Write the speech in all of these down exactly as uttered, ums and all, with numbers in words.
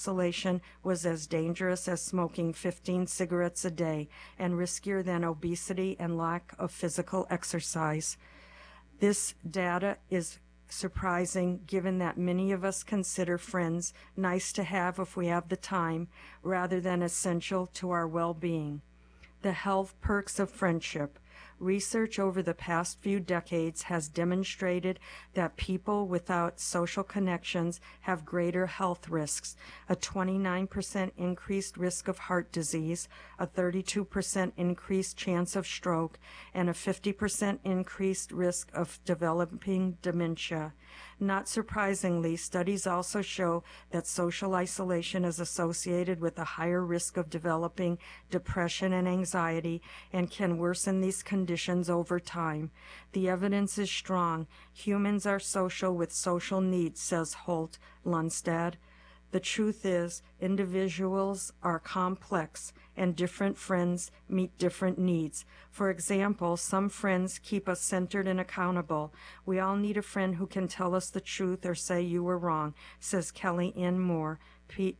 isolation was as dangerous as smoking fifteen cigarettes a day and riskier than obesity and lack of physical exercise. This data is surprising given that many of us consider friends nice to have if we have the time rather than essential to our well-being. The health perks of friendship. Research over the past few decades has demonstrated that people without social connections have greater health risks, a twenty-nine percent increased risk of heart disease, a thirty-two percent increased chance of stroke, and a fifty percent increased risk of developing dementia. Not surprisingly, studies also show that social isolation is associated with a higher risk of developing depression and anxiety and can worsen these conditions over time. The evidence is strong. Humans are social with social needs, says Holt Lunstad. The truth is, individuals are complex, and different friends meet different needs. For example, some friends keep us centered and accountable. We all need a friend who can tell us the truth or say you were wrong, says Kelly Ann Moore, P-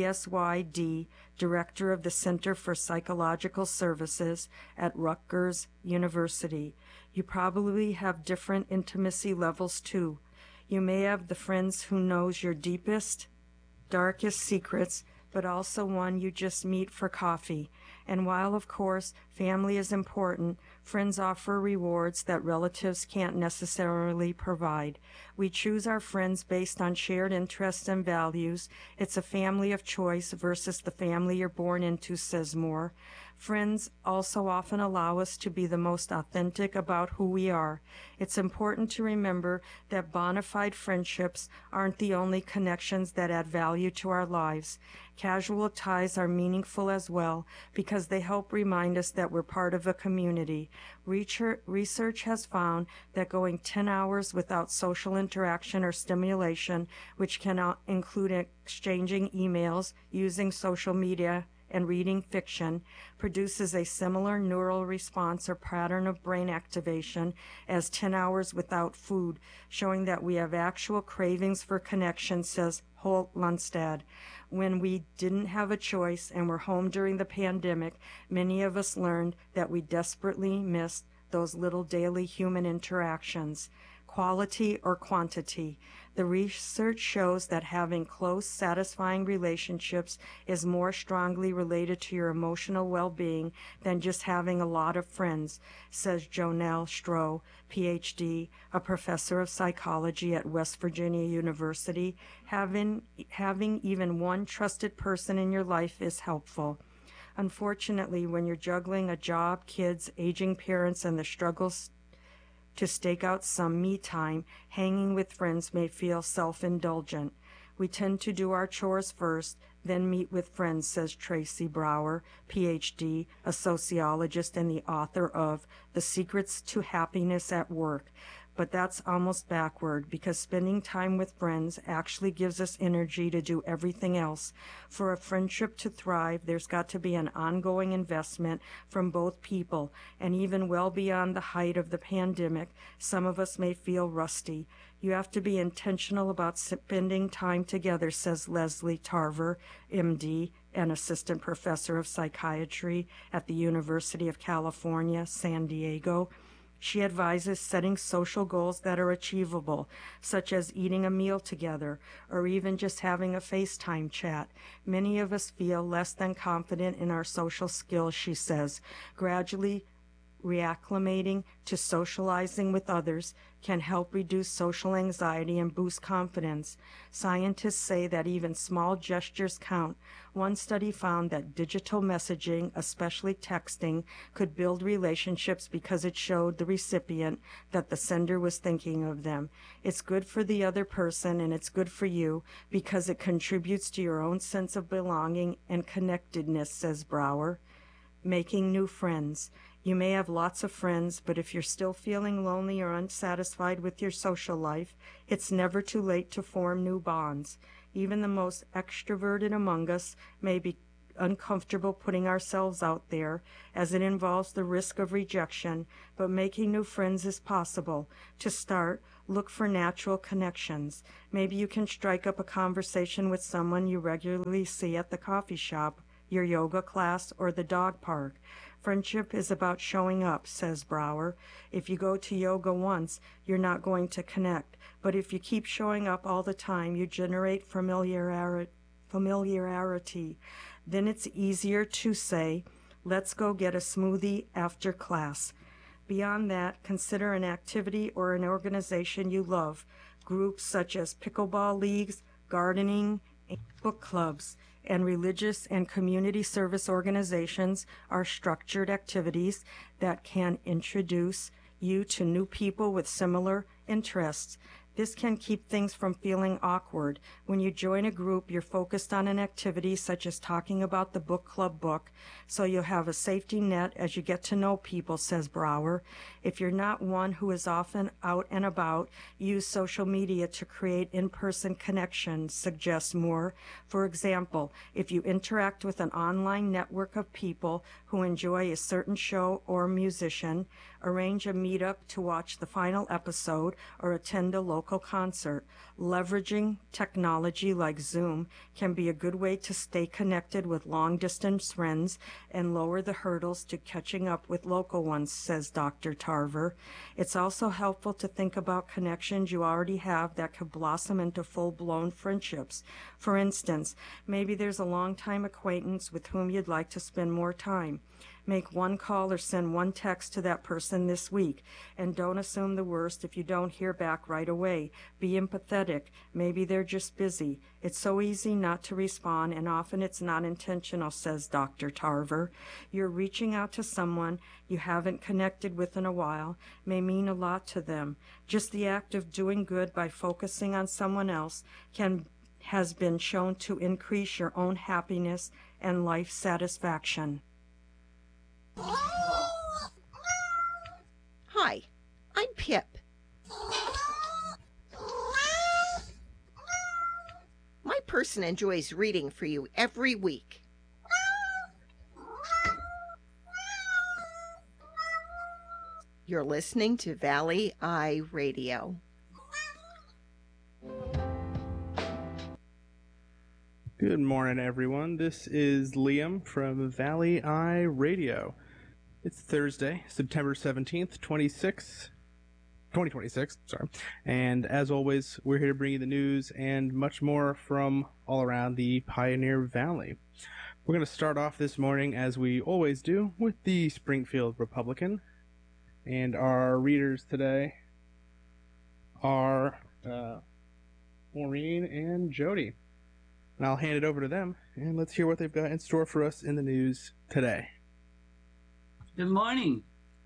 PsyD, Director of the Center for Psychological Services at Rutgers University. You probably have different intimacy levels too. You may have the friends who knows your deepest, darkest secrets, but also one you just meet for coffee. And while, of course, family is important, friends offer rewards that relatives can't necessarily provide. We choose our friends based on shared interests and values. It's a family of choice versus the family you're born into, says Moore. Friends also often allow us to be the most authentic about who we are. It's important to remember that bona fide friendships aren't the only connections that add value to our lives. Casual ties are meaningful as well because they help remind us that we're part of a community. Research has found that going ten hours without social interaction or stimulation, which can include exchanging emails, using social media, and reading fiction, produces a similar neural response or pattern of brain activation as ten hours without food, showing that we have actual cravings for connection, says Holt Lunstad. When we didn't have a choice and were home during the pandemic, many of us learned that we desperately missed those little daily human interactions. Quality or quantity. The research shows that having close, satisfying relationships is more strongly related to your emotional well-being than just having a lot of friends, says Jonelle Stroh, P H D, a professor of psychology at West Virginia University. Having, having even one trusted person in your life is helpful. Unfortunately, when you're juggling a job, kids, aging parents, and the struggles to stake out some me time, hanging with friends may feel self-indulgent. We tend to do our chores first, then meet with friends, says Tracy Brower, P H D, a sociologist and the author of The Secrets to Happiness at Work. But that's almost backward because spending time with friends actually gives us energy to do everything else. For a friendship to thrive, there's got to be an ongoing investment from both people, and even well beyond the height of the pandemic, some of us may feel rusty. You have to be intentional about spending time together, says Leslie Tarver, M D, an assistant professor of psychiatry at the University of California, San Diego. She advises setting social goals that are achievable, such as eating a meal together or even just having a FaceTime chat. Many of us feel less than confident in our social skills, she says. Gradually reacclimating to socializing with others can help reduce social anxiety and boost confidence. Scientists say that even small gestures count. One study found that digital messaging, especially texting, could build relationships because it showed the recipient that the sender was thinking of them. It's good for the other person and it's good for you because it contributes to your own sense of belonging and connectedness, says Brower. Making new friends. You may have lots of friends, but if you're still feeling lonely or unsatisfied with your social life, it's never too late to form new bonds. Even the most extroverted among us may be uncomfortable putting ourselves out there, as it involves the risk of rejection, but making new friends is possible. To start, Look for natural connections. Maybe you can strike up a conversation with someone you regularly see at the coffee shop, your yoga class, or the dog park. Friendship is about showing up, says Brower. If you go to yoga once, you're not going to connect. But if you keep showing up all the time, you generate familiarity. familiarity. Then it's easier to say, let's go get a smoothie after class. Beyond that, consider an activity or an organization you love. Groups such as pickleball leagues, gardening, book clubs, and religious and community service organizations are structured activities that can introduce you to new people with similar interests. This can keep things from feeling awkward. When you join a group, you're focused on an activity such as talking about the book club book, so you'll have a safety net as you get to know people, says Brower. If you're not one who is often out and about, use social media to create in-person connections, suggests Moore. For example, if you interact with an online network of people who enjoy a certain show or musician, arrange a meetup to watch the final episode or attend a local concert. Leveraging technology like Zoom can be a good way to stay connected with long-distance friends and lower the hurdles to catching up with local ones, says Doctor Tarver. It's also helpful to think about connections you already have that could blossom into full-blown friendships. For instance, maybe there's a long-time acquaintance with whom you'd like to spend more time. Make one call or send one text to that person this week, and don't assume the worst if you don't hear back right away. Be empathetic. Maybe they're just busy. It's so easy not to respond, and often it's not intentional, says Doctor Tarver. You're reaching out to someone you haven't connected with in a while may mean a lot to them. Just the act of doing good by focusing on someone else can has been shown to increase your own happiness and life satisfaction. Hi, I'm Pip. My person enjoys reading for you every week. You're listening to Valley Eye Radio. Good morning, everyone. This is Liam from Valley Eye Radio. It's Thursday, September seventeenth, twenty twenty-six, sorry. And as always, we're here to bring you the news and much more from all around the Pioneer Valley. We're going to start off this morning, as we always do, with the Springfield Republican. And our readers today are uh, Maureen and Jody. And I'll hand it over to them, and let's hear what they've got in store for us in the news today. Good morning.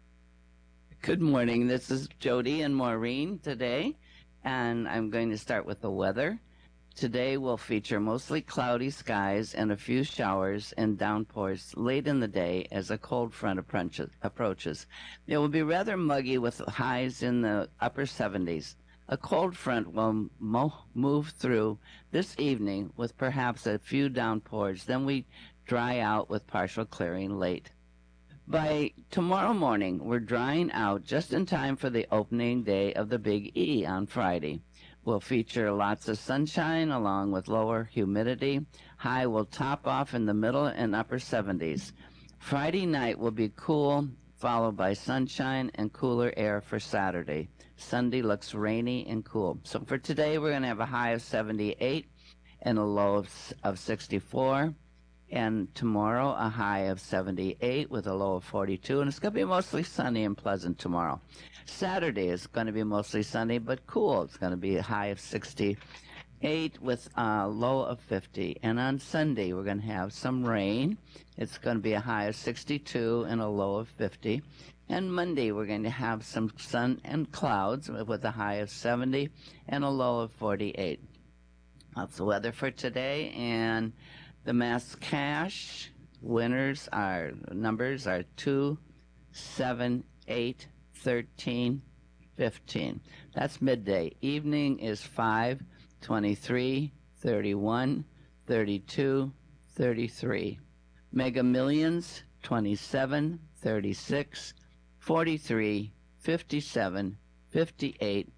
Good morning. This is Jody and Maureen today, and I'm going to start with the weather. Today will feature mostly cloudy skies and a few showers and downpours late in the day as a cold front approaches. It will be rather muggy with highs in the upper seventies. A cold front will mo- move through this evening with perhaps a few downpours. Then we dry out with partial clearing late. By tomorrow morning, we're drying out just in time for the opening day of the Big E on Friday. We'll feature lots of sunshine along with lower humidity. High will top off in the middle and upper seventies. Friday night will be cool, followed by sunshine and cooler air for Saturday. Sunday looks rainy and cool. So for today, we're going to have a high of seventy-eight and a low of, of sixty-four. And tomorrow, a high of seventy-eight with a low of forty-two. And it's going to be mostly sunny and pleasant tomorrow. Saturday is going to be mostly sunny but cool. It's going to be a high of sixty-eight with a low of fifty. And on Sunday, we're going to have some rain. It's going to be a high of sixty-two and a low of fifty. And Monday, we're going to have some sun and clouds with a high of seventy and a low of forty-eight. That's the weather for today. And the mass cash winners are, numbers are two, seven, eight, thirteen, fifteen. That's midday. Evening is five, twenty-three, thirty-one, thirty-two, thirty-three. Mega Millions, twenty-seven, thirty-six, forty-three, fifty-seven, fifty-eight,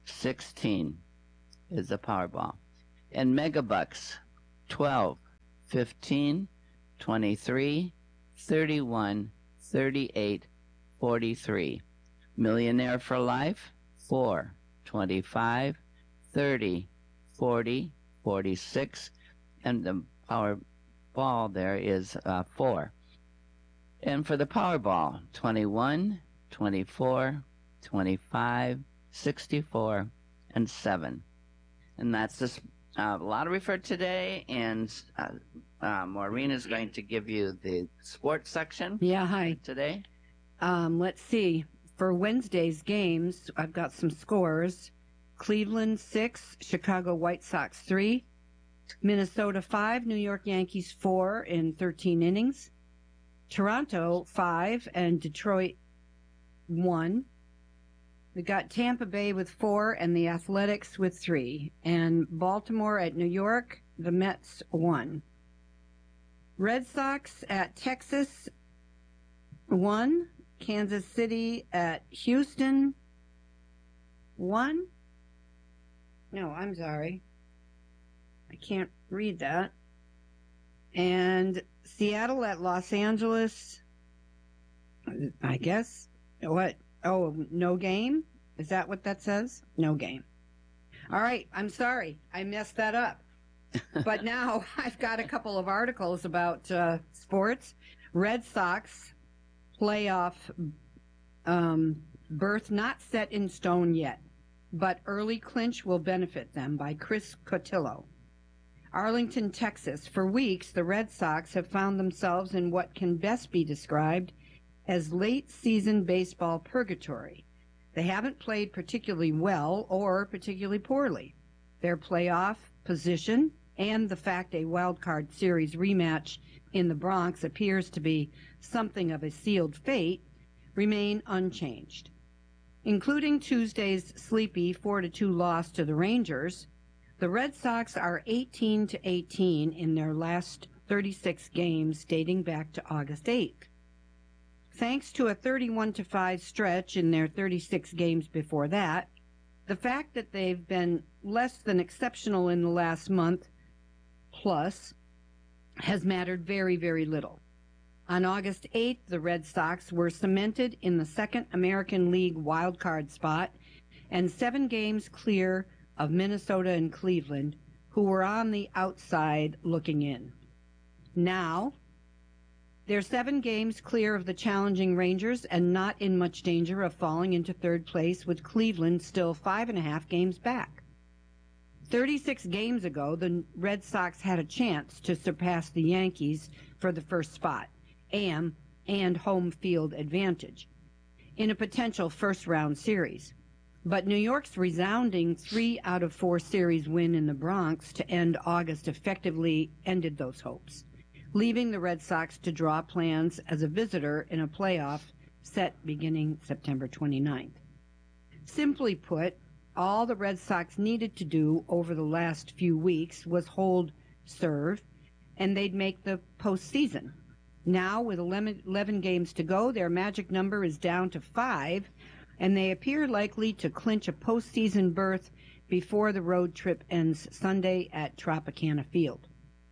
sixteen is the Powerball. And Megabucks, twelve, fifteen, twenty-three, thirty-one, thirty-eight, forty-three. Millionaire for Life, four, twenty-five, thirty, forty, forty-six, and the Powerball there is uh, four. And for the Powerball, twenty-one, twenty-four, twenty-five, sixty-four, and seven. And that's this uh, lottery for today, and uh, uh, Maureen is going to give you the sports section. Yeah, hi. Today. Um, let's see. For Wednesday's games, I've got some scores. Cleveland six, Chicago White Sox three, Minnesota five, New York Yankees four in thirteen innings, Toronto five, and Detroit one. We got Tampa Bay with four and the Athletics with three, and Baltimore at New York, the Mets one. Red Sox at Texas one, Kansas City at Houston one. No, I'm sorry. I can't read that. And Seattle at Los Angeles, I guess. What? Oh, no game? Is that what that says? No game. All right, I'm sorry. I messed that up. But now I've got a couple of articles about uh, sports. Red Sox playoff um, berth not set in stone yet, but early clinch will benefit them, by Chris Cotillo. Arlington, Texas. For weeks, the Red Sox have found themselves in what can best be described as late-season baseball purgatory. They haven't played particularly well or particularly poorly. Their playoff position and the fact a wild card series rematch in the Bronx appears to be something of a sealed fate remain unchanged. Including Tuesday's sleepy four to two loss to the Rangers, the Red Sox are eighteen to eighteen in their last thirty-six games dating back to August eighth. Thanks to a thirty-one to five stretch in their thirty-six games before that, the fact that they've been less than exceptional in the last month plus has mattered very, very little. On August eighth, the Red Sox were cemented in the second American League wildcard spot and seven games clear of Minnesota and Cleveland, who were on the outside looking in. Now, they're seven games clear of the challenging Rangers and not in much danger of falling into third place, with Cleveland still five and a half games back. thirty-six games ago, the Red Sox had a chance to surpass the Yankees for the first spot and, and home field advantage in a potential first-round series. But New York's resounding three out of four series win in the Bronx to end August effectively ended those hopes, leaving the Red Sox to draw plans as a visitor in a playoff set beginning September twenty-ninth. Simply put, all the Red Sox needed to do over the last few weeks was hold serve, and they'd make the postseason. Now, with eleven games to go, their magic number is down to five, and they appear likely to clinch a postseason berth before the road trip ends Sunday at Tropicana Field.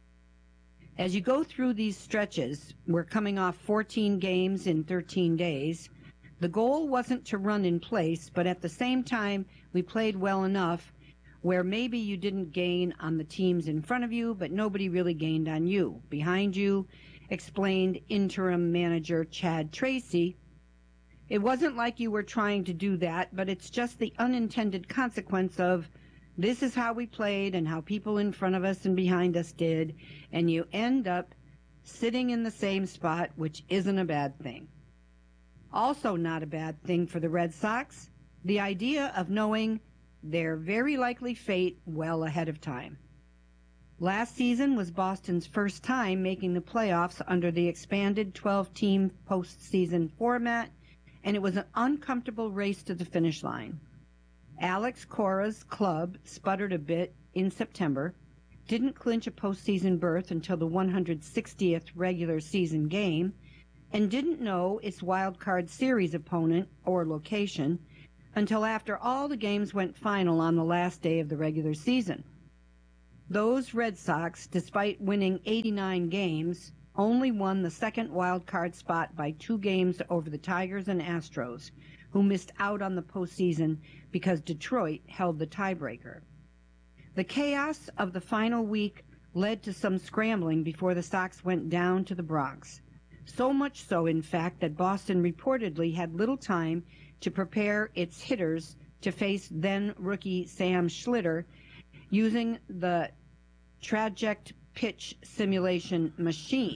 As you go through these stretches, we're coming off fourteen games in thirteen days. The goal wasn't to run in place, but at the same time, we played well enough where maybe you didn't gain on the teams in front of you, but nobody really gained on you. Behind you, explained interim manager Chad Tracy. It wasn't like you were trying to do that, but it's just the unintended consequence of this is how we played and how people in front of us and behind us did, and you end up sitting in the same spot, which isn't a bad thing. Also not a bad thing for the Red Sox, the idea of knowing their very likely fate well ahead of time. Last season was Boston's first time making the playoffs under the expanded twelve-team postseason format, and it was an uncomfortable race to the finish line. Alex Cora's club sputtered a bit in September, didn't clinch a postseason berth until the one hundred sixtieth regular season game, and didn't know its wild card series opponent or location until after all the games went final on the last day of the regular season. Those Red Sox, despite winning eighty-nine games, only won the second wild card spot by two games over the Tigers and Astros, who missed out on the postseason because Detroit held the tiebreaker. The chaos of the final week led to some scrambling before the Sox went down to the Bronx. So much so, in fact, that Boston reportedly had little time to prepare its hitters to face then-rookie Sam Schlitter using the Traject pitch simulation machine.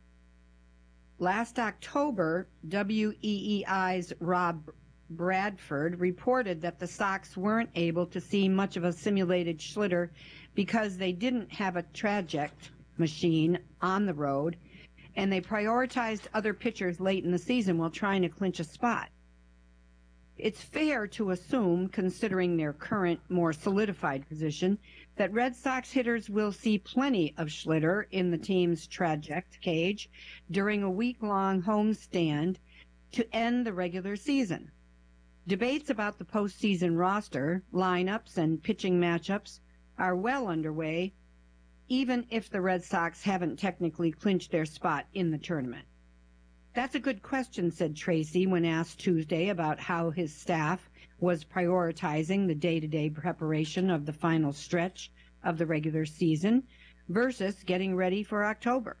Last October, W E E I's Rob Bradford reported that the Sox weren't able to see much of a simulated Schlitter because they didn't have a Traject machine on the road, and they prioritized other pitchers late in the season while trying to clinch a spot. It's fair to assume, considering their current, more solidified position, that Red Sox hitters will see plenty of Schlitter in the team's Traject cage during a week-long homestand to end the regular season. Debates about the postseason roster, lineups, and pitching matchups are well underway, even if the Red Sox haven't technically clinched their spot in the tournament. That's a good question, said Tracy when asked Tuesday about how his staff was prioritizing the day-to-day preparation of the final stretch of the regular season versus getting ready for October.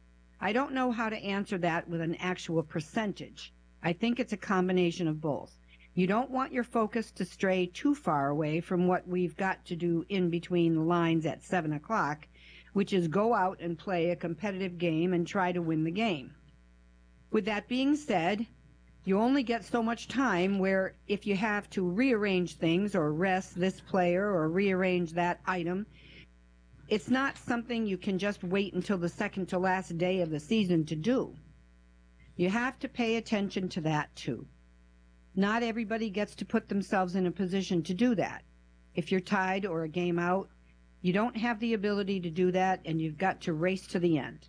I don't know how to answer that with an actual percentage. I think it's a combination of both. You don't want your focus to stray too far away from what we've got to do in between the lines at seven o'clock, which is go out and play a competitive game and try to win the game. With that being said, you only get so much time where if you have to rearrange things or rest this player or rearrange that item, it's not something you can just wait until the second to last day of the season to do. You have to pay attention to that too. Not everybody gets to put themselves in a position to do that. If you're tied or a game out, you don't have the ability to do that, and you've got to race to the end.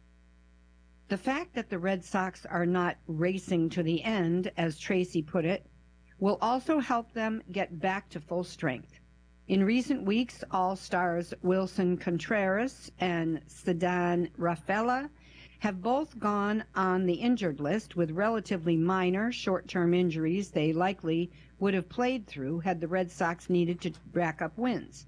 The fact that the Red Sox are not racing to the end, as Tracy put it, will also help them get back to full strength. In recent weeks, All-Stars Wilson Contreras and Ceddanne Rafaela have both gone on the injured list with relatively minor short-term injuries they likely would have played through had the Red Sox needed to rack up wins.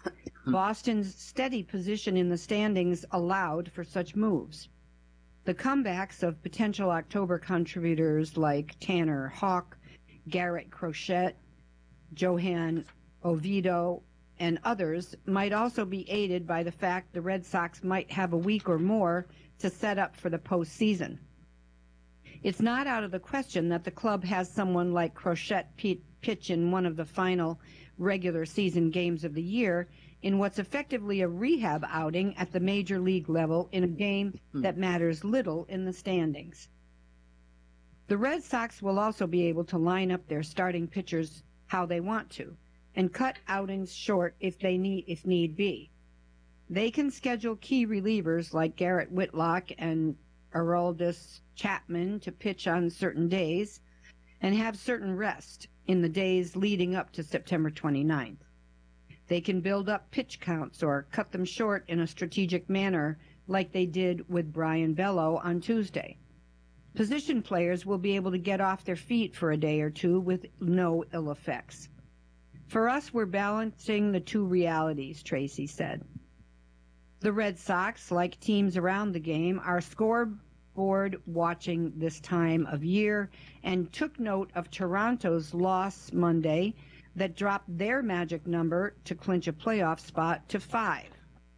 Boston's steady position in the standings allowed for such moves. The comebacks of potential October contributors like Tanner Houck, Garrett Crochet, Johan Oviedo, and others might also be aided by the fact the Red Sox might have a week or more to set up for the postseason. It's not out of the question that the club has someone like Crochet pitch in one of the final regular season games of the year in what's effectively a rehab outing at the major league level in a game that matters little in the standings. The Red Sox will also be able to line up their starting pitchers how they want to and cut outings short if they need if need be. They can schedule key relievers like Garrett Whitlock and Aroldis Chapman to pitch on certain days and have certain rest in the days leading up to September twenty-ninth. They can build up pitch counts or cut them short in a strategic manner like they did with Brian Bello on Tuesday. Position players will be able to get off their feet for a day or two with no ill effects. For us, we're balancing the two realities, Tracy said. The Red Sox, like teams around the game, are scoreboard watching this time of year and took note of Toronto's loss Monday that dropped their magic number to clinch a playoff spot to five.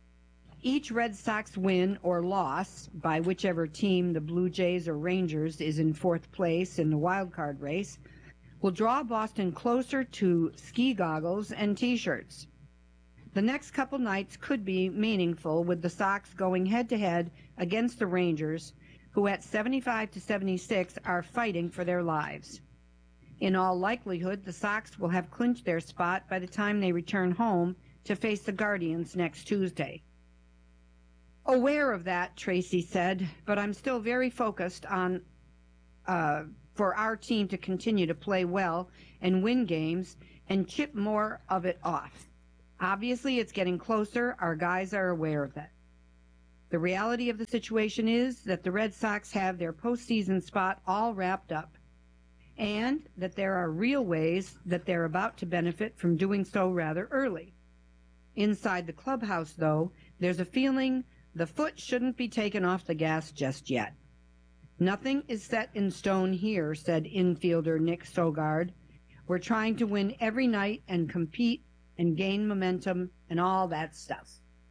Each Red Sox win or loss by whichever team, the Blue Jays or Rangers, is in fourth place in the wild card race will draw Boston closer to ski goggles and T-shirts. The next couple nights could be meaningful with the Sox going head-to-head against the Rangers, who at seventy-five to seventy-six are fighting for their lives. In all likelihood, the Sox will have clinched their spot by the time they return home to face the Guardians next Tuesday. Aware of that, Tracy said, but I'm still very focused on uh, for our team to continue to play well and win games and chip more of it off. Obviously, it's getting closer. Our guys are aware of that. The reality of the situation is that the Red Sox have their postseason spot all wrapped up, and that there are real ways that they're about to benefit from doing so rather early. Inside the clubhouse, though, there's a feeling the foot shouldn't be taken off the gas just yet. Nothing is set in stone here, said infielder Nick Sogard. We're trying to win every night and compete and gain momentum and all that stuff.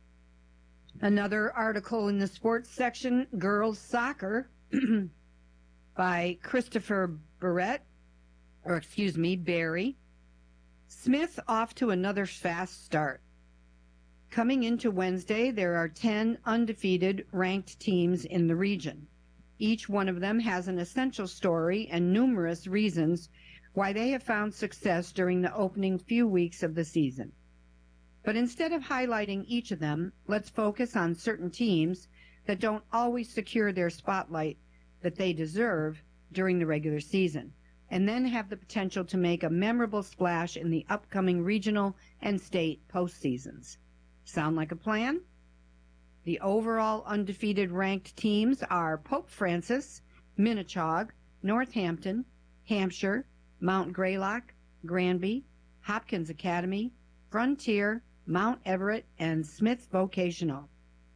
Another article in the sports section, Girls Soccer, by Christopher Barrett, or excuse me, Barry. Smith off to another fast start. Coming into Wednesday, there are ten undefeated ranked teams in the region. Each one of them has an essential story and numerous reasons why they have found success during the opening few weeks of the season. But instead of highlighting each of them, let's focus on certain teams that don't always secure their spotlight that they deserve during the regular season, and then have the potential to make a memorable splash in the upcoming regional and state postseasons. Sound like a plan? The overall undefeated ranked teams are Pope Francis, Minnechaug, Northampton, Hampshire, Mount Greylock, Granby, Hopkins Academy, Frontier, Mount Everett, and Smith Vocational.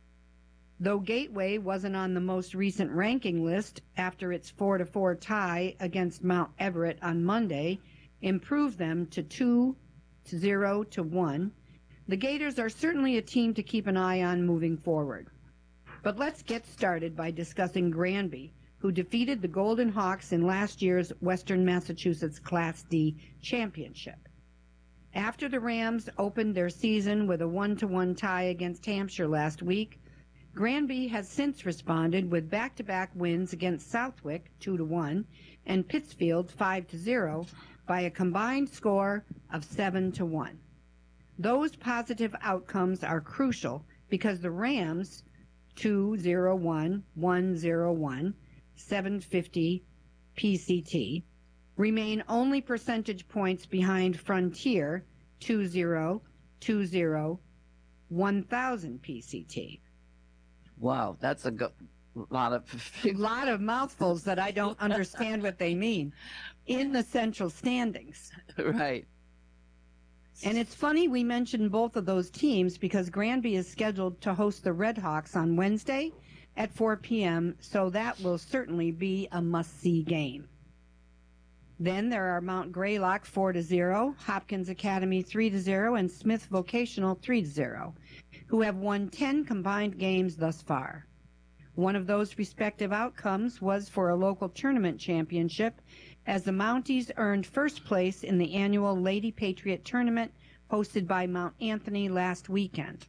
Though Gateway wasn't on the most recent ranking list after its four to four tie against Mount Everett on Monday improved them to two to zero to one, the Gators are certainly a team to keep an eye on moving forward. But let's get started by discussing Granby, who defeated the Golden Hawks in last year's Western Massachusetts Class D championship. After the Rams opened their season with a one to one tie against Hampshire last week, Granby has since responded with back-to-back wins against Southwick two to one and Pittsfield five to zero by a combined score of seven to one. Those positive outcomes are crucial because the Rams two zero one one zero one seven fifty P C T remain only percentage points behind Frontier two zero two zero one thousand P C T. Wow, that's a go- lot of A lot of mouthfuls that I don't understand what they mean in the central standings. right. And it's funny we mentioned both of those teams because Granby is scheduled to host the Red Hawks on Wednesday at four p.m., so that will certainly be a must-see game. Then there are Mount Greylock four to zero, Hopkins Academy three to zero, and Smith Vocational three to zero, who have won ten combined games thus far. One of those respective outcomes was for a local tournament championship, as the Mounties earned first place in the annual Lady Patriot Tournament hosted by Mount Anthony last weekend.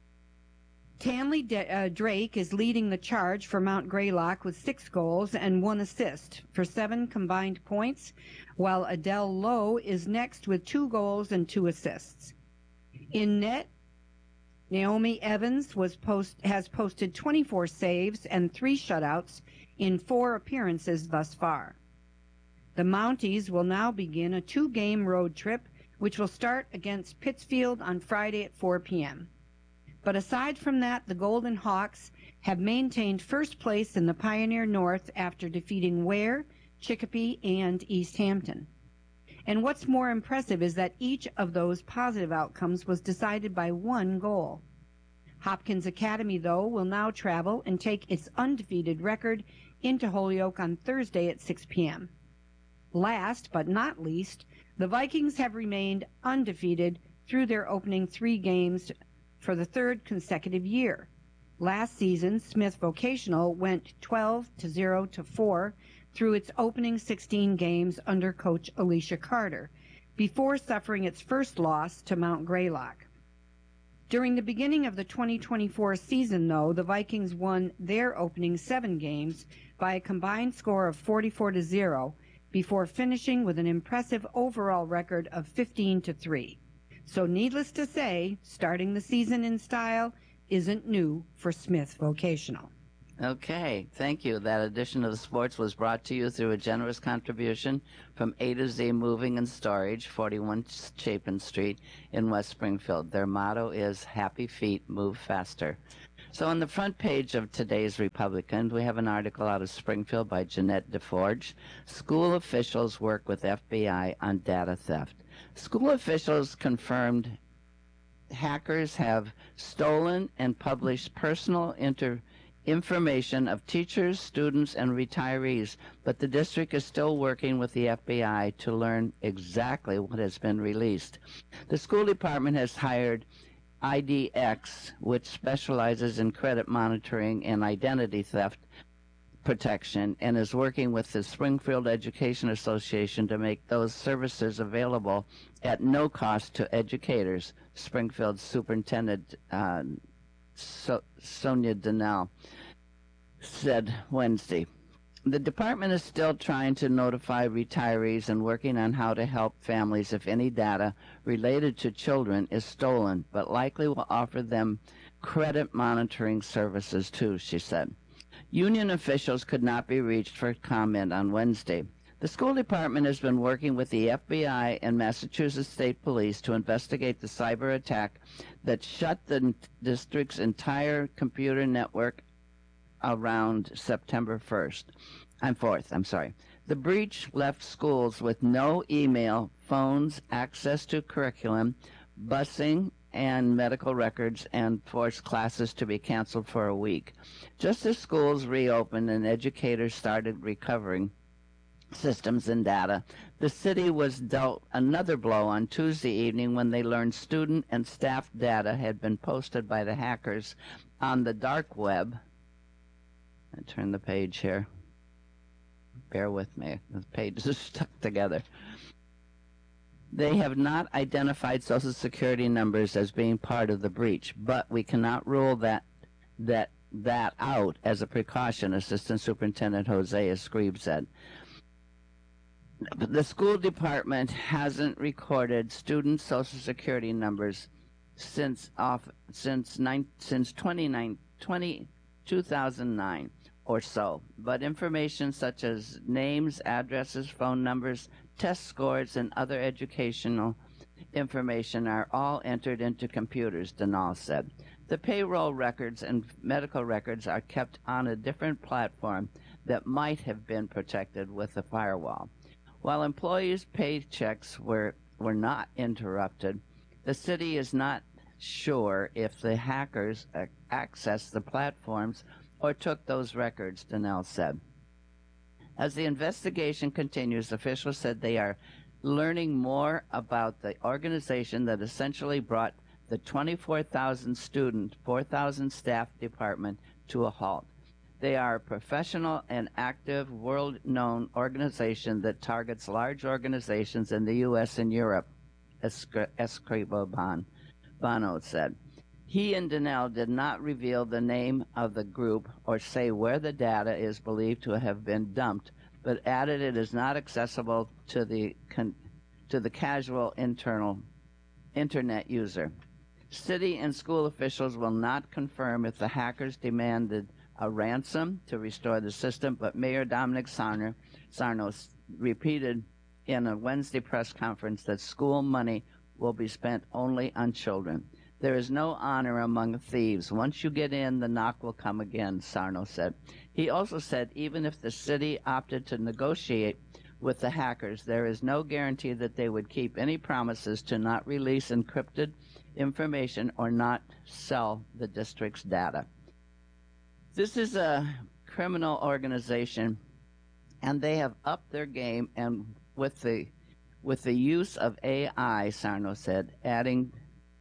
Tanley De- uh, Drake is leading the charge for Mount Greylock with six goals and one assist for seven combined points, while Adele Lowe is next with two goals and two assists. In net, Naomi Evans was post, has posted twenty-four saves and three shutouts in four appearances thus far. The Mounties will now begin a two-game road trip, which will start against Pittsfield on Friday at four p.m. But aside from that, the Golden Hawks have maintained first place in the Pioneer North after defeating Ware, Chicopee, and East Hampton. And what's more impressive is that each of those positive outcomes was decided by one goal. Hopkins Academy, though, will now travel and take its undefeated record into Holyoke on Thursday at six p.m. Last but not least, the Vikings have remained undefeated through their opening three games for the third consecutive year. Last season, Smith Vocational went twelve to zero to four through its opening sixteen games under coach Alicia Carter, before suffering its first loss to Mount Greylock. During the beginning of the twenty twenty-four season, though, the Vikings won their opening seven games by a combined score of forty-four to zero, before finishing with an impressive overall record of fifteen to three. So needless to say, starting the season in style isn't new for Smith Vocational. Okay, thank you. That edition of the sports was brought to you through a generous contribution from A to Z Moving and Storage, forty-one Chapin Street in West Springfield. Their motto is Happy Feet Move Faster. So on the front page of today's Republican, we have an article out of Springfield by Jeanette DeForge. School officials work with F B I on data theft. School officials confirmed hackers have stolen and published personal inter information of teachers, students, and retirees, but the district is still working with the F B I to learn exactly what has been released. The school department has hired I D X, which specializes in credit monitoring and identity theft protection, and is working with the Springfield Education Association to make those services available at no cost to educators. Springfield Superintendent uh, So- Sonia Donnell said Wednesday. The department is still trying to notify retirees and working on how to help families if any data related to children is stolen, but likely will offer them credit monitoring services too, she said. Union officials could not be reached for comment on Wednesday. The school department has been working with the F B I and Massachusetts State Police to investigate the cyber attack that shut the district's entire computer network around September first. I'm fourth, I'm sorry. The breach left schools with no email, phones, access to curriculum, busing, and medical records, and forced classes to be canceled for a week. Just as schools reopened and educators started recovering systems and data, the city was dealt another blow on Tuesday evening when they learned student and staff data had been posted by the hackers on the dark web. I turn the page here. Bear with me. The pages are stuck together. They have not identified Social Security numbers as being part of the breach, but we cannot rule that that that out as a precaution, Assistant Superintendent Hosea Scribe said. The school department hasn't recorded student Social Security numbers since off since nine, since twenty-nine, twenty, two thousand nine or so, but information such as names, addresses, phone numbers, test scores, and other educational information are all entered into computers, Donnell said. The payroll records and medical records are kept on a different platform that might have been protected with a firewall. While employees' paychecks were, were not interrupted, the city is not sure if the hackers uh, accessed the platforms or took those records, Donnell said. As the investigation continues, officials said they are learning more about the organization that essentially brought the twenty-four thousand student, four thousand staff department to a halt. They are a professional and active, world-known organization that targets large organizations in the U S and Europe, Escribo Bono said. He and Donnell did not reveal the name of the group or say where the data is believed to have been dumped, but added it is not accessible to the con- to the casual internal internet user. City and school officials will not confirm if the hackers demanded a ransom to restore the system, but Mayor Dominic Sarno, Sarno repeated in a Wednesday press conference that school money will be spent only on children. There is no honor among thieves. Once you get in, the knock will come again, Sarno said. He also said even if the city opted to negotiate with the hackers, there is no guarantee that they would keep any promises to not release encrypted information or not sell the district's data. This is a criminal organization, and they have upped their game, and with the with the use of A I, Sarno said, adding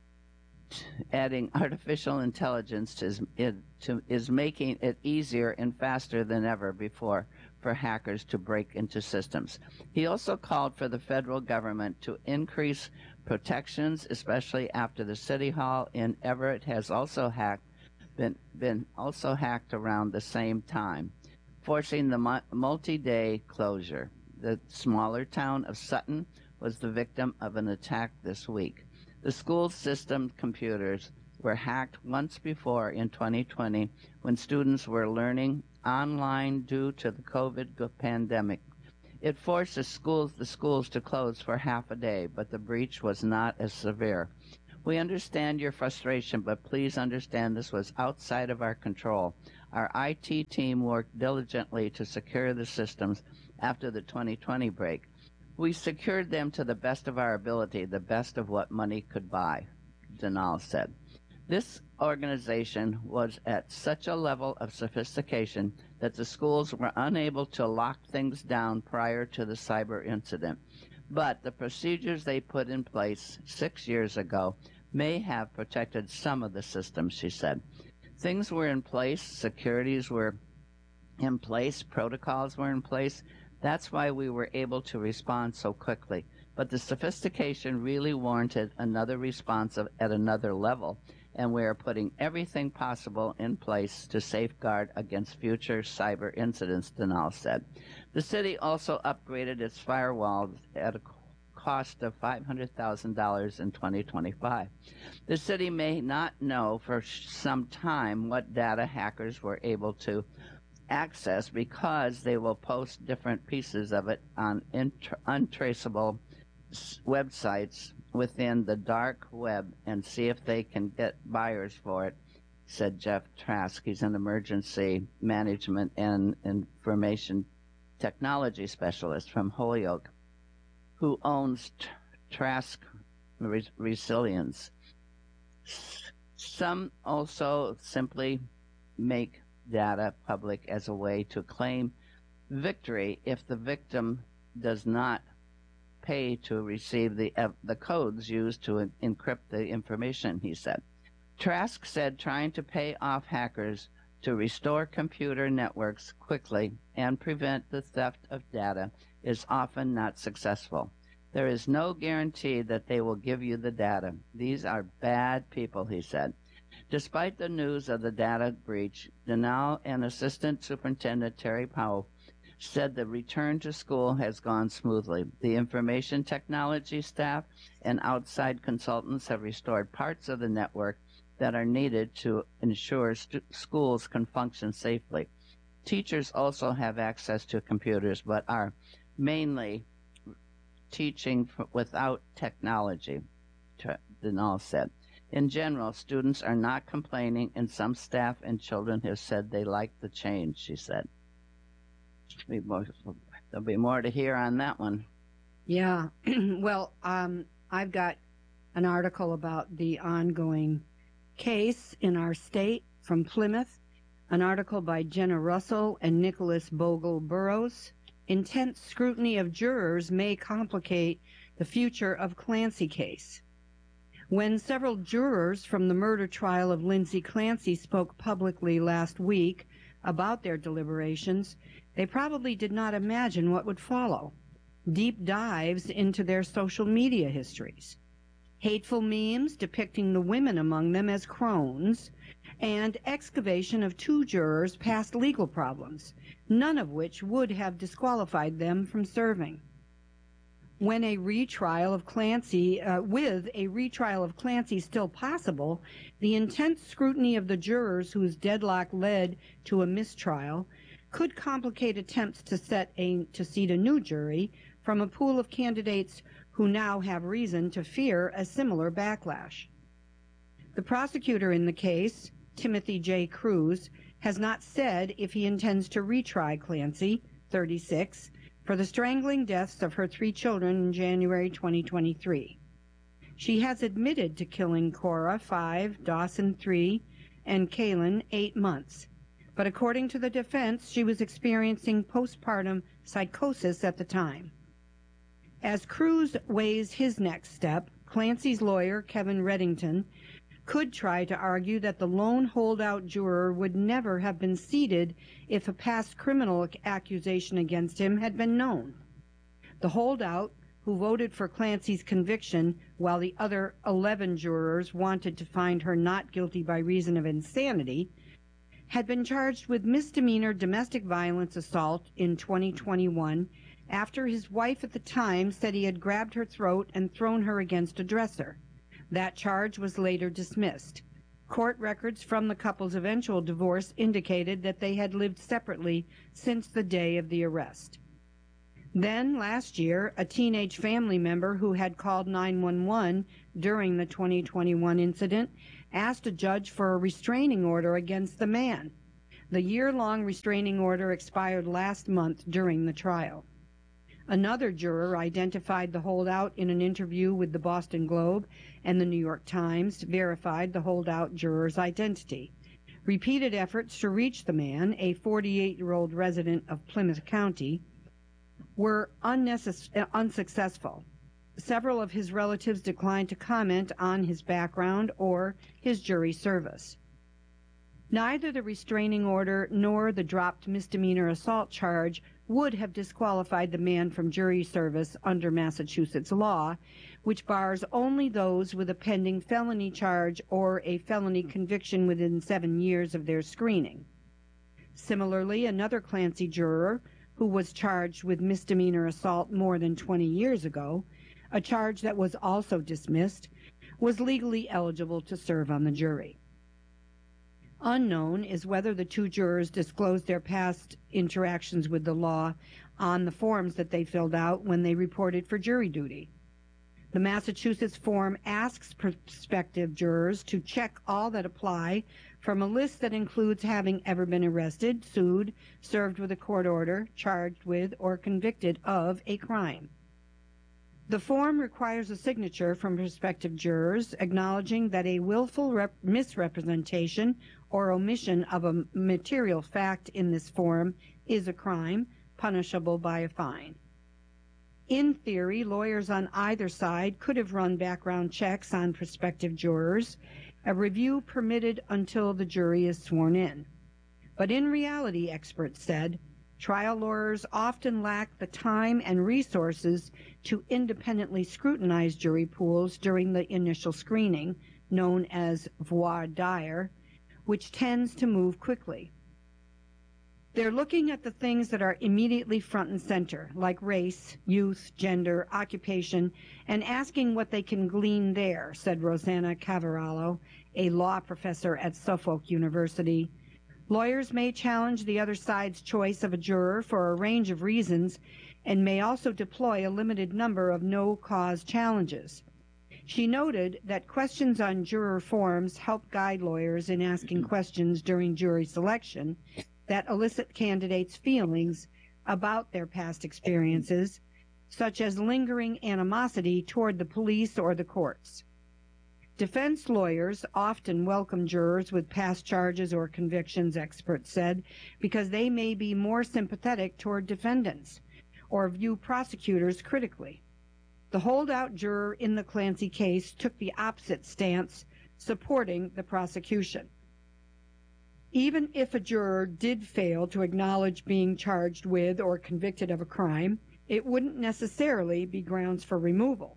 adding artificial intelligence to, it, to, is making it easier and faster than ever before for hackers to break into systems. He also called for the federal government to increase protections, especially after the City Hall in Everett has also hacked, been, been also hacked around the same time, forcing the multi-day closure. The smaller town of Sutton was the victim of an attack this week. The school system computers were hacked once before in twenty twenty when students were learning online due to the COVID pandemic. It forced the schools, the schools to close for half a day, but the breach was not as severe. We understand your frustration, but please understand this was outside of our control. Our I T team worked diligently to secure the systems after the twenty twenty break. We secured them to the best of our ability, the best of what money could buy, Denal said. This organization was at such a level of sophistication that the schools were unable to lock things down prior to the cyber incident. But the procedures they put in place six years ago may have protected some of the systems, she said. Things were in place, securities were in place, protocols were in place. That's why we were able to respond so quickly. But the sophistication really warranted another response of, at another level, and we are putting everything possible in place to safeguard against future cyber incidents, Denal said. The city also upgraded its firewalls at a cost of five hundred thousand dollars in twenty twenty-five. The city may not know for some time what data hackers were able to access because they will post different pieces of it on int- untraceable websites within the dark web and see if they can get buyers for it, said Jeff Trask. He's an emergency management and information technology specialist from Holyoke, who owns T- Trask Res- Resilience. Some also simply make data public as a way to claim victory if the victim does not pay to receive the uh, the codes used to en- encrypt the information, he said. Trask said trying to pay off hackers to restore computer networks quickly and prevent the theft of data is often not successful. There is no guarantee that they will give you the data. These are bad people, he said. Despite the news of the data breach, Denal and Assistant Superintendent Terry Powell said the return to school has gone smoothly. The information technology staff and outside consultants have restored parts of the network that are needed to ensure st- schools can function safely. Teachers also have access to computers, but are mainly teaching f- without technology, Denal said. In general, students are not complaining, and some staff and children have said they like the change, she said. There'll be more to hear on that one. Yeah. Well, um, I've got an article about the ongoing case in our state from Plymouth, an article by Jenna Russell and Nicholas Bogle Burrows. Intense scrutiny of jurors may complicate the future of Clancy case. When several jurors from the murder trial of Lindsay Clancy spoke publicly last week about their deliberations, they probably did not imagine what would follow. Deep dives into their social media histories, hateful memes depicting the women among them as crones, and excavation of two jurors' past legal problems, none of which would have disqualified them from serving. When a retrial of Clancy, uh, with a retrial of Clancy still possible, the intense scrutiny of the jurors whose deadlock led to a mistrial could complicate attempts to set a to seat a new jury from a pool of candidates who now have reason to fear a similar backlash. The prosecutor in the case, Timothy J. Cruz, has not said if he intends to retry Clancy, thirty-six, for the strangling deaths of her three children in January twenty twenty-three. She has admitted to killing Cora, five, Dawson, three, and Kaylin, eight months. But according to the defense, she was experiencing postpartum psychosis at the time. As Cruz weighs his next step, Clancy's lawyer, Kevin Reddington, could try to argue that the lone holdout juror would never have been seated if a past criminal accusation against him had been known. The holdout, who voted for Clancy's conviction while the other eleven jurors wanted to find her not guilty by reason of insanity, had been charged with misdemeanor domestic violence assault in twenty twenty-one after his wife at the time said he had grabbed her throat and thrown her against a dresser. That charge was later dismissed. Court records from the couple's eventual divorce indicated that they had lived separately since the day of the arrest. Then, last year, a teenage family member who had called nine one one during the twenty twenty-one incident asked a judge for a restraining order against the man. The year-long restraining order expired last month during the trial. Another juror identified the holdout in an interview with the Boston Globe, and the New York Times verified the holdout juror's identity. Repeated efforts to reach the man, a forty-eight-year-old resident of Plymouth County, were unnecess- unsuccessful. Several of his relatives declined to comment on his background or his jury service. Neither the restraining order nor the dropped misdemeanor assault charge would have disqualified the man from jury service under Massachusetts law, which bars only those with a pending felony charge or a felony conviction within seven years of their screening. Similarly, another Clancy juror, who was charged with misdemeanor assault more than twenty years ago, a charge that was also dismissed, was legally eligible to serve on the jury. Unknown is whether the two jurors disclosed their past interactions with the law on the forms that they filled out when they reported for jury duty. The Massachusetts form asks prospective jurors to check all that apply from a list that includes having ever been arrested, sued, served with a court order, charged with, or convicted of a crime. The form requires a signature from prospective jurors acknowledging that a willful rep- misrepresentation or omission of a material fact in this form is a crime, punishable by a fine. In theory, lawyers on either side could have run background checks on prospective jurors, a review permitted until the jury is sworn in. But in reality, experts said, trial lawyers often lack the time and resources to independently scrutinize jury pools during the initial screening, known as voir dire, which tends to move quickly. They're looking at the things that are immediately front and center, like race, youth, gender, occupation, and asking what they can glean there, said Rosanna Cavarallo, a law professor at Suffolk University. Lawyers may challenge the other side's choice of a juror for a range of reasons and may also deploy a limited number of no-cause challenges. She noted that questions on juror forms help guide lawyers in asking questions during jury selection that elicit candidates' feelings about their past experiences, such as lingering animosity toward the police or the courts. Defense lawyers often welcome jurors with past charges or convictions, experts said, because they may be more sympathetic toward defendants or view prosecutors critically. The holdout juror in the Clancy case took the opposite stance, supporting the prosecution. Even if a juror did fail to acknowledge being charged with or convicted of a crime, it wouldn't necessarily be grounds for removal.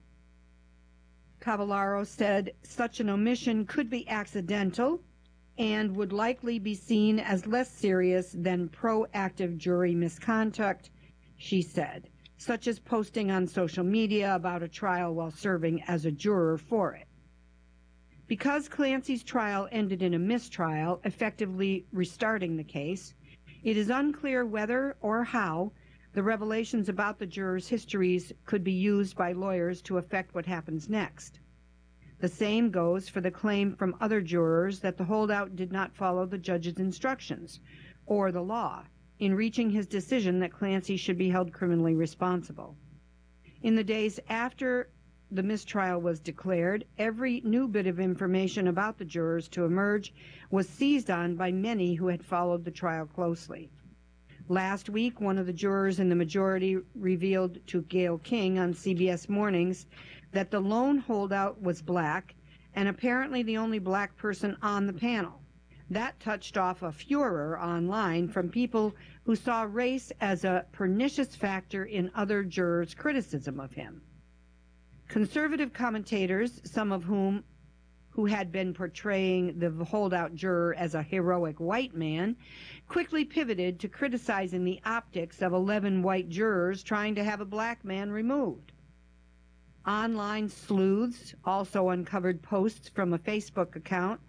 Cavallaro said such an omission could be accidental and would likely be seen as less serious than proactive jury misconduct, she said, such as posting on social media about a trial while serving as a juror for it. Because Clancy's trial ended in a mistrial, effectively restarting the case, it is unclear whether or how the revelations about the jurors' histories could be used by lawyers to affect what happens next. The same goes for the claim from other jurors that the holdout did not follow the judge's instructions or the law in reaching his decision that Clancy should be held criminally responsible. In the days after the mistrial was declared, every new bit of information about the jurors to emerge was seized on by many who had followed the trial closely. Last week, one of the jurors in the majority revealed to Gayle King on C B S Mornings that the lone holdout was black and apparently the only black person on the panel. That touched off a furor online from people who saw race as a pernicious factor in other jurors' criticism of him. Conservative commentators, some of whom who had been portraying the holdout juror as a heroic white man, quickly pivoted to criticizing the optics of eleven white jurors trying to have a black man removed. Online sleuths also uncovered posts from a Facebook account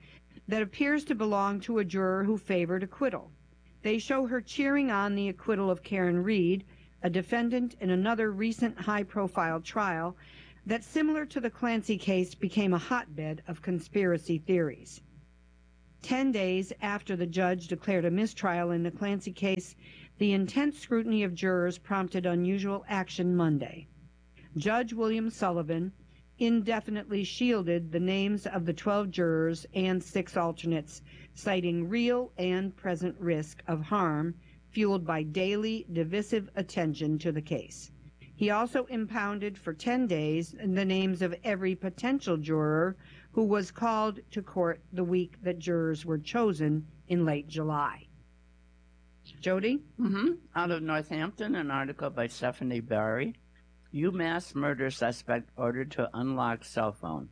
that appears to belong to a juror who favored acquittal. They show her cheering on the acquittal of Karen Reed, a defendant in another recent high-profile trial that, similar to the Clancy case, became a hotbed of conspiracy theories. Ten days after the judge declared a mistrial in the Clancy case, the intense scrutiny of jurors prompted unusual action Monday. Judge William Sullivan indefinitely shielded the names of the twelve jurors and six alternates, citing real and present risk of harm fueled by daily divisive attention to the case. He also impounded for ten days the names of every potential juror who was called to court the week that jurors were chosen in late July. Jody? Mm-hmm. Out of Northampton, an article by Stephanie Barry. UMass murder suspect ordered to unlock cell phone.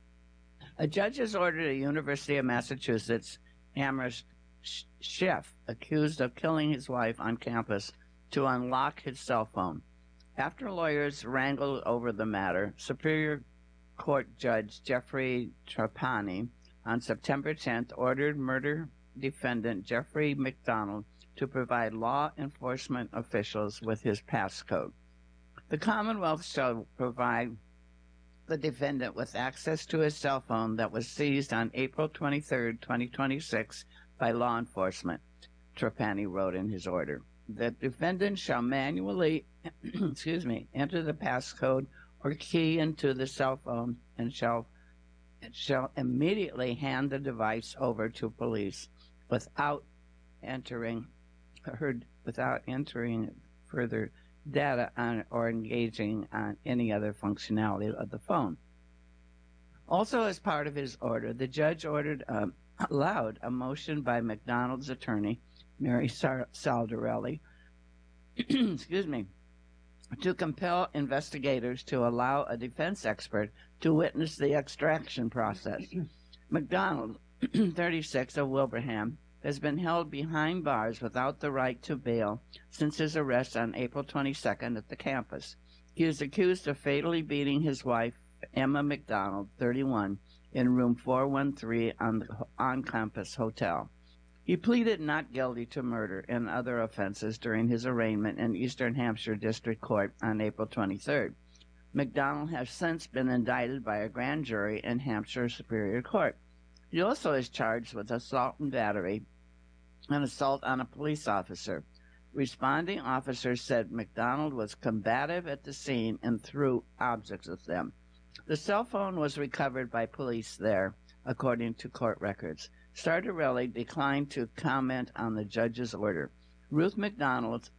A judge has ordered a University of Massachusetts Amherst chef accused of killing his wife on campus to unlock his cell phone. After lawyers wrangled over the matter, Superior Court Judge Jeffrey Trapani on September tenth ordered murder defendant Jeffrey McDonald to provide law enforcement officials with his passcode. The Commonwealth shall provide the defendant with access to his cell phone that was seized on April twenty-third, twenty twenty-six by law enforcement, Trapani wrote in his order. The defendant shall manually excuse me, enter the passcode or key into the cell phone and shall, shall immediately hand the device over to police without entering heard without entering further data on or engaging on any other functionality of the phone. Also, as part of his order, the judge ordered um, allowed a motion by McDonald's attorney, Mary Saldarelli, excuse me, to compel investigators to allow a defense expert to witness the extraction process. McDonald, thirty-six, of Wilbraham, has been held behind bars without the right to bail since his arrest on April twenty-second at the campus. He is accused of fatally beating his wife, Emma McDonald, thirty-one, in room four one three on the on-campus hotel. He pleaded not guilty to murder and other offenses during his arraignment in Eastern Hampshire District Court on April twenty-third. McDonald has since been indicted by a grand jury in Hampshire Superior Court. He also is charged with assault and battery and assault on a police officer. Responding officers said McDonald was combative at the scene and threw objects at them. The cell phone was recovered by police there, according to court records. Sardarelli declined to comment on the judge's order. Ruth McDonald,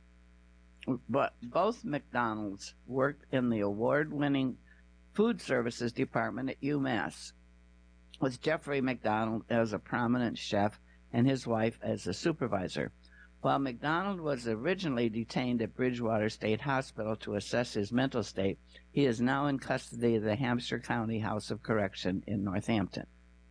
but both McDonalds worked in the award-winning food services department at UMass, with Jeffrey McDonald as a prominent chef and his wife as a supervisor. While McDonald was originally detained at Bridgewater State Hospital to assess his mental state, he is now in custody of the Hampshire County House of Correction in Northampton.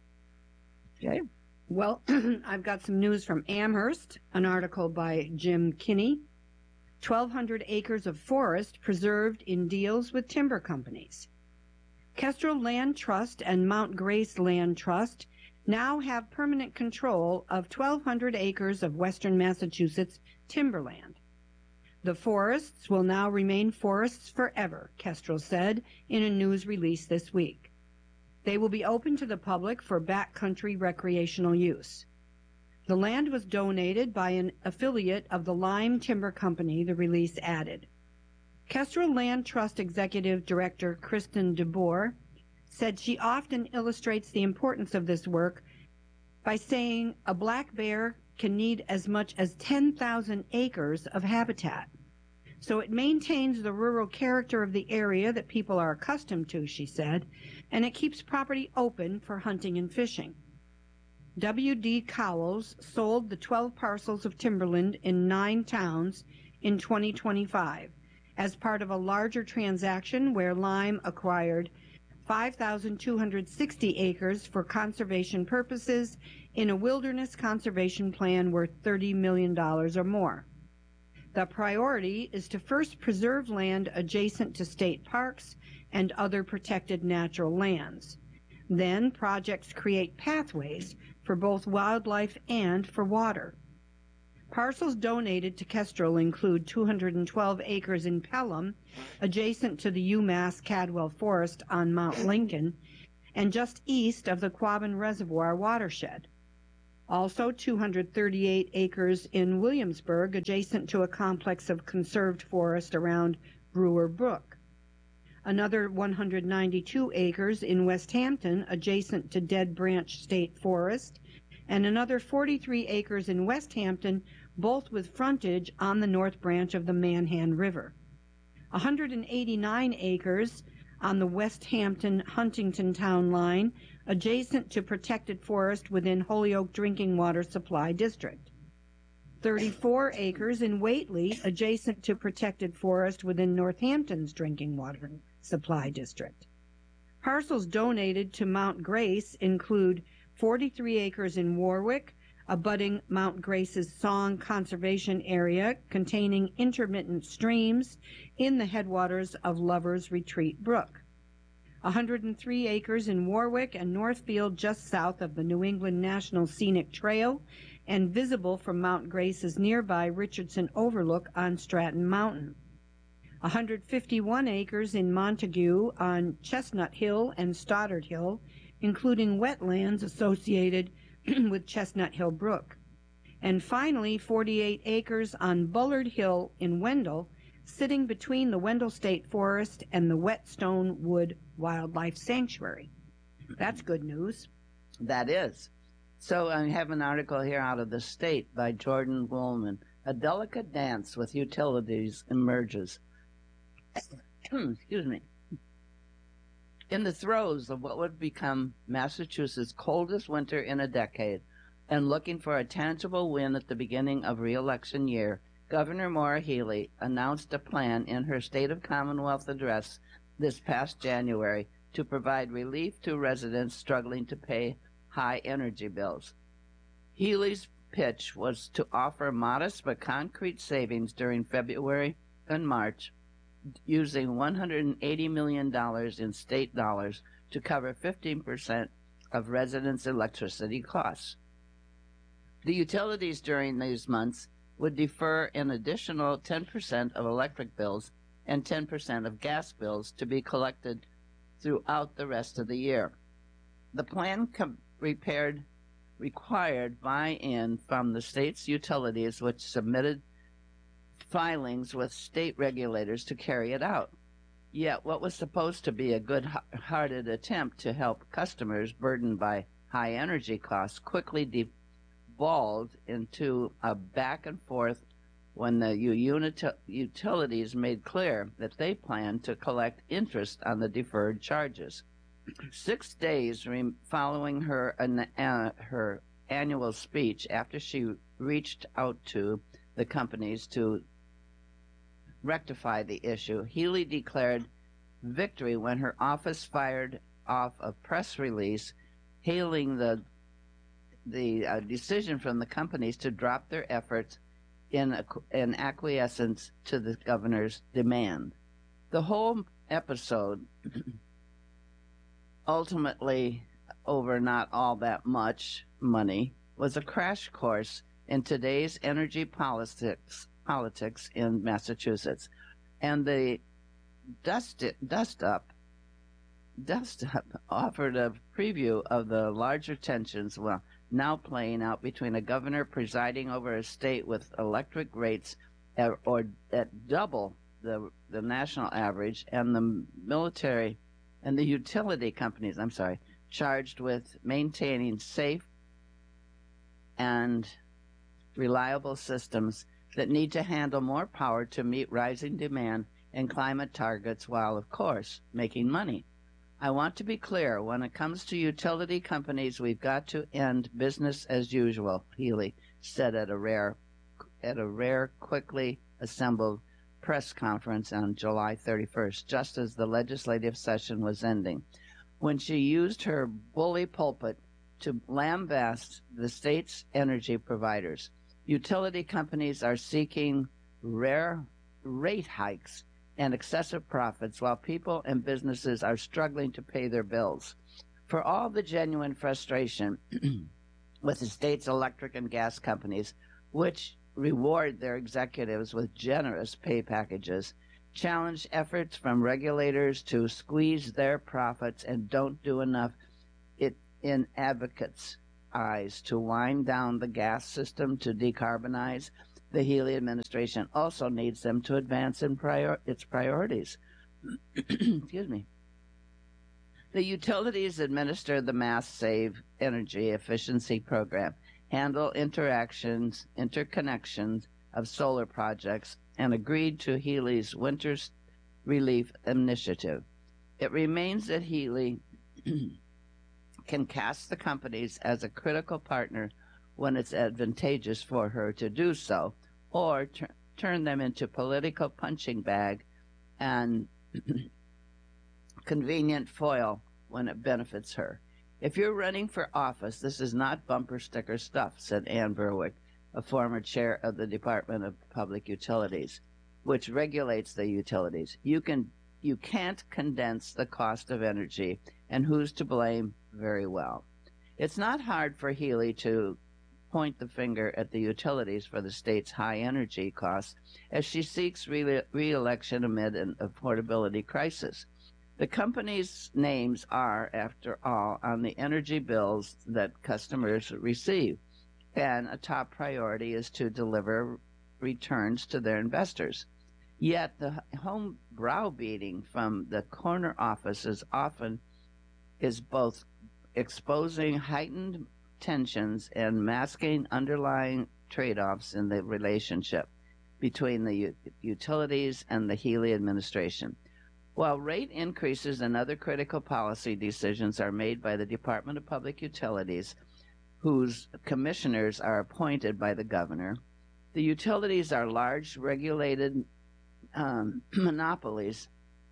Okay. Well, I've got some news from Amherst, an article by Jim Kinney. twelve hundred acres of forest preserved in deals with timber companies. Kestrel Land Trust and Mount Grace Land Trust now have permanent control of twelve hundred acres of western Massachusetts timberland. The forests will now remain forests forever, Kestrel said in a news release this week. They will be open to the public for backcountry recreational use. The land was donated by an affiliate of the Lime Timber Company, the release added. Kestrel Land Trust Executive Director Kristen DeBoer said she often illustrates the importance of this work by saying a black bear can need as much as ten thousand acres of habitat. So it maintains the rural character of the area that people are accustomed to, she said, and it keeps property open for hunting and fishing. W D Cowles sold the twelve parcels of timberland in nine towns in twenty twenty-five as part of a larger transaction where Lime acquired five thousand two hundred sixty acres for conservation purposes in a wilderness conservation plan worth thirty million dollars or more. The priority is to first preserve land adjacent to state parks and other protected natural lands. Then projects create pathways for both wildlife and for water. Parcels donated to Kestrel include two hundred twelve acres in Pelham, adjacent to the UMass Cadwell Forest on Mount Lincoln, and just east of the Quabbin Reservoir watershed. Also two hundred thirty-eight acres in Williamsburg, adjacent to a complex of conserved forest around Brewer Brook. Another one hundred ninety-two acres in West Hampton, adjacent to Dead Branch State Forest, and another forty-three acres in West Hampton, both with frontage on the north branch of the Manhan River. one hundred eighty-nine acres on the West Hampton-Huntington town line, adjacent to protected forest within Holyoke Drinking Water Supply District. thirty-four acres in Whately, adjacent to protected forest within Northampton's Drinking Water Supply District. Parcels donated to Mount Grace include forty-three acres in Warwick, abutting Mount Grace's Song Conservation Area containing intermittent streams in the headwaters of Lover's Retreat Brook. one hundred three acres in Warwick and Northfield just south of the New England National Scenic Trail and visible from Mount Grace's nearby Richardson Overlook on Stratton Mountain. one hundred fifty-one acres in Montague on Chestnut Hill and Stoddard Hill, including wetlands associated with Chestnut Hill Brook. And finally, forty-eight acres on Bullard Hill in Wendell, sitting between the Wendell State Forest and the Whetstone Wood Wildlife Sanctuary. That's good news. That is. So I have an article here out of The State by Jordan Woolman. A delicate dance with utilities emerges. Excuse me. In the throes of what would become Massachusetts' coldest winter in a decade, and looking for a tangible win at the beginning of re-election year, Governor Maura Healey announced a plan in her State of Commonwealth address this past January to provide relief to residents struggling to pay high energy bills. Healey's pitch was to offer modest but concrete savings during February and March, using one hundred eighty million dollars in state dollars to cover fifteen percent of residents' electricity costs. The utilities during these months would defer an additional ten percent of electric bills and ten percent of gas bills to be collected throughout the rest of the year. The plan com- repaired, required buy-in from the state's utilities, which submitted filings with state regulators to carry it out. Yet what was supposed to be a good-hearted attempt to help customers burdened by high energy costs quickly devolved into a back and forth when the unit- utilities made clear that they planned to collect interest on the deferred charges. Six days re- following her, uh, her annual speech, after she reached out to the companies to rectify the issue, Healey declared victory when her office fired off a press release hailing the the uh, decision from the companies to drop their efforts in, in acquiescence to the governor's demand. The whole episode, ultimately over not all that much money, was a crash course in today's energy politics politics in Massachusetts. And the dust, dust up dust up offered a preview of the larger tensions well now playing out between a governor presiding over a state with electric rates at, or at double the the national average, and the military and the utility companies, I'm sorry, charged with maintaining safe and reliable systems that need to handle more power to meet rising demand and climate targets while, of course, making money. I want to be clear, when it comes to utility companies, we've got to end business as usual, Healey said at a rare, at a rare, quickly assembled press conference on July thirty-first, just as the legislative session was ending, when she used her bully pulpit to lambast the state's energy providers. Utility companies are seeking rare rate hikes and excessive profits, while people and businesses are struggling to pay their bills. For all the genuine frustration with the state's electric and gas companies, which reward their executives with generous pay packages, challenge efforts from regulators to squeeze their profits, and don't do enough it in advocates' eyes to wind down the gas system to decarbonize. The Healey administration also needs them to advance in prior- its priorities. Excuse me. The utilities administer the Mass Save Energy Efficiency Program, handle interactions, interconnections of solar projects, and agreed to Healey's Winter Relief Initiative. It remains that Healey can cast the companies as a critical partner when it's advantageous for her to do so, or tur- turn them into political punching bag and convenient foil when it benefits her. If you're running for office, this is not bumper sticker stuff, said Ann Berwick, a former chair of the Department of Public Utilities, which regulates the utilities. You can you can't condense the cost of energy, and who's to blame very well. It's not hard for Healey to point the finger at the utilities for the state's high energy costs as she seeks re- re-election amid an affordability crisis. The companies' names are, after all, on the energy bills that customers receive, and a top priority is to deliver returns to their investors. Yet the home browbeating from the corner offices often is both exposing heightened tensions and masking underlying trade-offs in the relationship between the u- utilities and the Healey administration. While rate increases and other critical policy decisions are made by the Department of Public Utilities, whose commissioners are appointed by the governor, the utilities are large regulated um, monopolies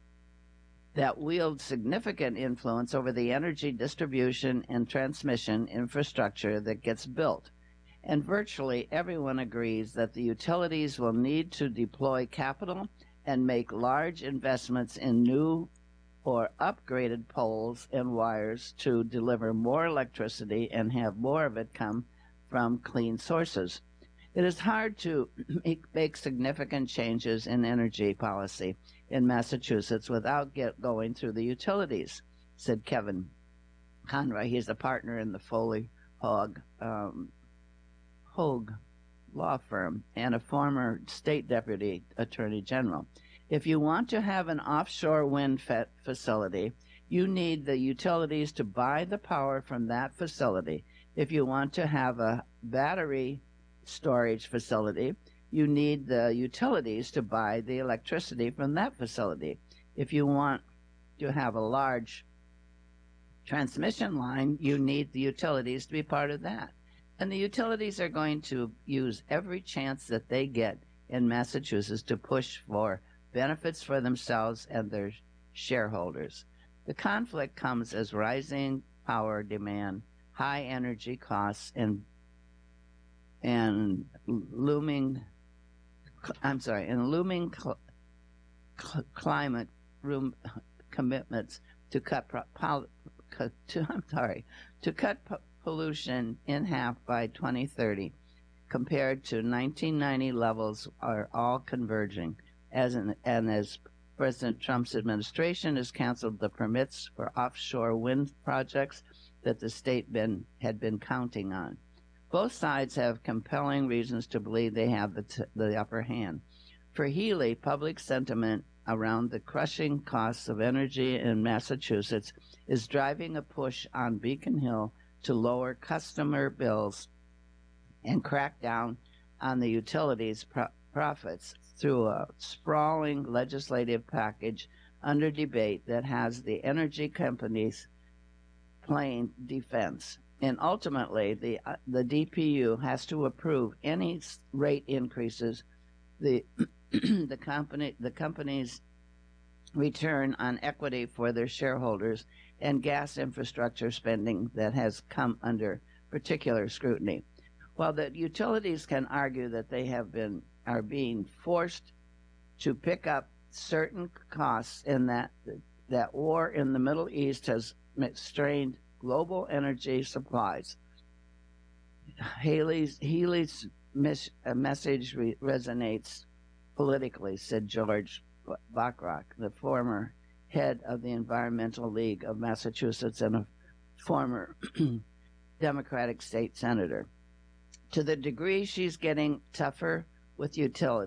that wield significant influence over the energy distribution and transmission infrastructure that gets built. And virtually everyone agrees that the utilities will need to deploy capital and make large investments in new or upgraded poles and wires to deliver more electricity and have more of it come from clean sources. It is hard to make, make significant changes in energy policy in Massachusetts without get going through the utilities, said Kevin Conroy. He's a partner in the Foley Hogue, um, Hogue law firm and a former state deputy attorney general. If you want to have an offshore wind fa- facility, you need the utilities to buy the power from that facility. If you want to have a battery storage facility, you need the utilities to buy the electricity from that facility. If you want to have a large transmission line, you need the utilities to be part of that. And the utilities are going to use every chance that they get in Massachusetts to push for benefits for themselves and their shareholders. The conflict comes as rising power demand, high energy costs, and and looming, I'm sorry, and looming cl- cl- climate room commitments to cut, pro- pol- to, I'm sorry, to cut po- pollution in half by twenty thirty, compared to nineteen ninety levels, are all converging. As an, and as President Trump's administration has canceled the permits for offshore wind projects that the state been, had been counting on. Both sides have compelling reasons to believe they have the, t- the upper hand. For Healey, public sentiment around the crushing costs of energy in Massachusetts is driving a push on Beacon Hill to lower customer bills and crack down on the utilities' pro- profits through a sprawling legislative package under debate that has the energy companies playing defense. And ultimately, the uh, the D P U has to approve any rate increases the the company the company's return on equity for their shareholders and gas infrastructure spending that has come under particular scrutiny. While the utilities can argue that they have been are being forced to pick up certain costs in that that war in the Middle East has strained global energy supplies. Haley's Healy's mis- uh, message re- resonates politically, said George Bachrach, the former head of the Environmental League of Massachusetts and a former Democratic state senator. To the degree she's getting tougher with utilities,